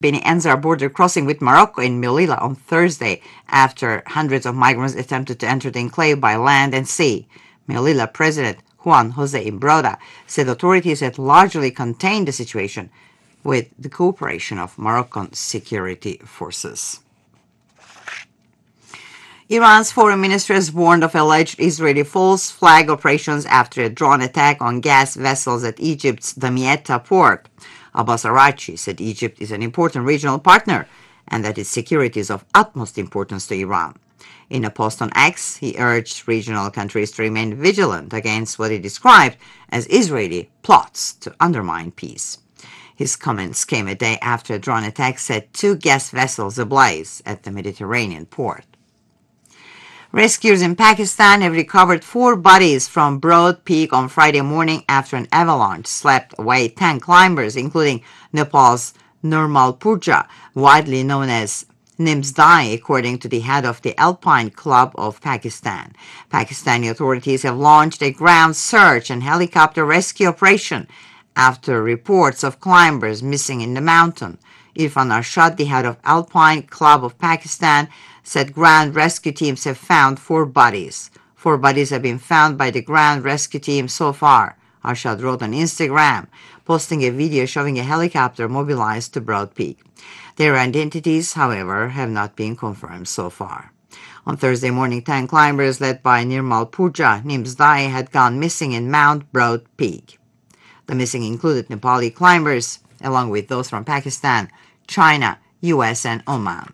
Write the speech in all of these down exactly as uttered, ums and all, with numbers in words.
Beni Enzar border crossing with Morocco in Melilla on Thursday after hundreds of migrants attempted to enter the enclave by land and sea. Melilla President Juan Jose Imbroda said authorities had largely contained the situation with the cooperation of Moroccan security forces. Iran's foreign ministry has warned of alleged Israeli false flag operations after a drone attack on gas vessels at Egypt's Damietta port. Abbas Araghchi said Egypt is an important regional partner and that its security is of utmost importance to Iran. In a post on X, he urged regional countries to remain vigilant against what he described as Israeli plots to undermine peace. His comments came a day after a drone attack set two gas vessels ablaze at the Mediterranean port. Rescuers in Pakistan have recovered four bodies from Broad Peak on Friday morning after an avalanche swept away ten climbers, including Nepal's Nirmal Purja, widely known as Nimsdai, according to the head of the Alpine Club of Pakistan. Pakistani authorities have launched a ground search and helicopter rescue operation after reports of climbers missing in the mountain. Irfan Arshad, the head of Alpine Club of Pakistan, said ground rescue teams have found four bodies. Four bodies have been found by the ground rescue team so far, Arshad wrote on Instagram, posting a video showing a helicopter mobilized to Broad Peak. Their identities, however, have not been confirmed so far. On Thursday morning, ten climbers led by Nirmal Purja Nimsdai had gone missing in Mount Broad Peak. The missing included Nepali climbers, along with those from Pakistan, China, U S, and Oman.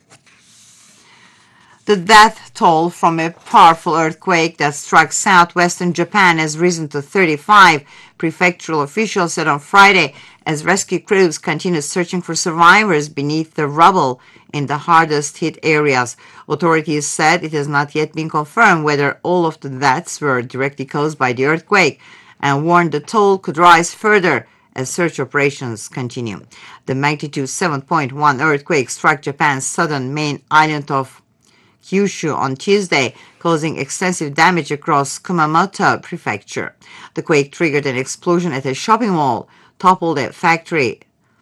The death toll from a powerful earthquake that struck southwestern Japan has risen to thirty-five, prefectural officials said on Friday, as rescue crews continued searching for survivors beneath the rubble in the hardest hit areas. Authorities said it has not yet been confirmed whether all of the deaths were directly caused by the earthquake, and warned the toll could rise further as search operations continue. The magnitude seven point one earthquake struck Japan's southern main island of Kyushu on Tuesday, causing extensive damage across Kumamoto Prefecture. The quake triggered an explosion at a shopping mall, toppled a factory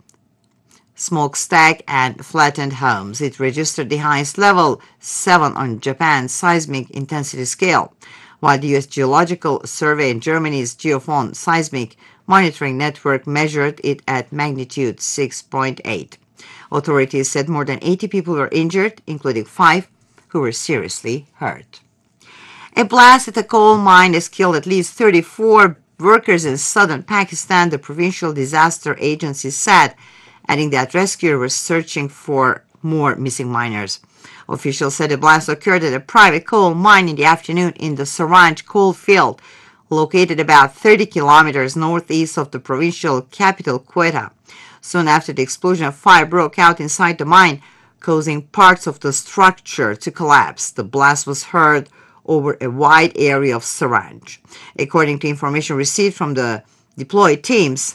smokestack, and flattened homes. It registered the highest level, seven on Japan's seismic intensity scale, while the U S Geological Survey and Germany's Geophone seismic monitoring network measured it at magnitude six point eight. Authorities said more than eighty people were injured, including five who were seriously hurt. A blast at a coal mine has killed at least thirty-four workers in southern Pakistan, the provincial disaster agency said, adding that rescuers were searching for more missing miners. Officials said the blast occurred at a private coal mine in the afternoon in the Saranj coal field, located about thirty kilometers northeast of the provincial capital, Quetta. Soon after, the explosion of fire broke out inside the mine, causing parts of the structure to collapse. The blast was heard over a wide area of Saranj. According to information received from the deployed teams,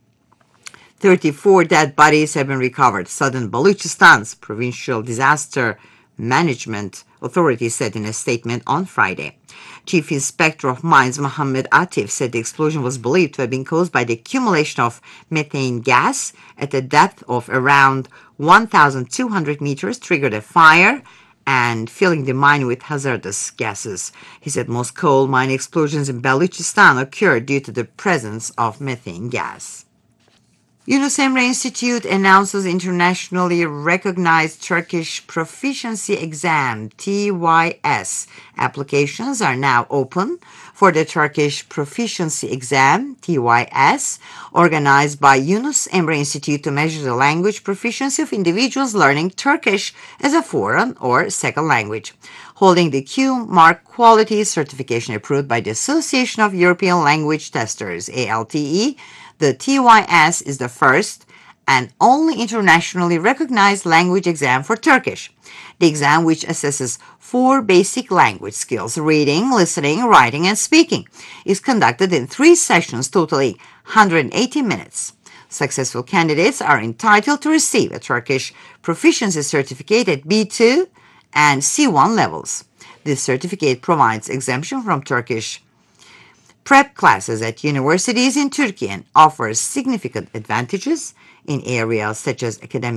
thirty-four dead bodies have been recovered. Southern Baluchistan's provincial disaster management authority said in a statement on Friday. Chief Inspector of Mines Mohammed Atif said the explosion was believed to have been caused by the accumulation of methane gas at a depth of around one thousand two hundred meters, triggered a fire and filling the mine with hazardous gases. He said most coal mine explosions in Balochistan occurred due to the presence of methane gas. Yunus Emre Institute announces internationally recognized Turkish Proficiency Exam, T Y S. Applications are now open for the Turkish Proficiency Exam, T Y S, organized by Yunus Emre Institute to measure the language proficiency of individuals learning Turkish as a foreign or second language. Holding the Q Mark Quality Certification approved by the Association of European Language Testers, A L T E, the T Y S is the first and only internationally recognized language exam for Turkish. The exam, which assesses four basic language skills, reading, listening, writing, and speaking, is conducted in three sessions totaling one hundred eighty minutes. Successful candidates are entitled to receive a Turkish proficiency certificate at B two and C one levels. This certificate provides exemption from Turkish prep classes at universities in Turkey and offers significant advantages in areas such as academic